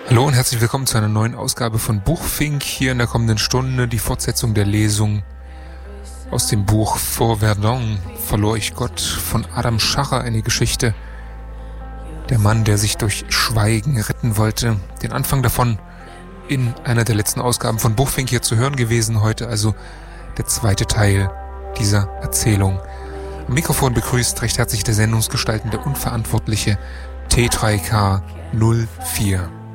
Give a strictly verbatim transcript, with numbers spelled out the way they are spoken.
Hallo und herzlich willkommen zu einer neuen Ausgabe von Buchfink. Hier in der kommenden Stunde die Fortsetzung der Lesung aus dem Buch Vor Verdun verlor ich Gott von Adam Schacher, eine Geschichte. Der Mann, der sich durch Schweigen retten wollte. Den Anfang davon in einer der letzten Ausgaben von Buchfink hier zu hören gewesen. Heute also der zweite Teil dieser Erzählung. Am Mikrofon begrüßt recht herzlich der Sendungsgestaltende und Verantwortliche T drei K null vier.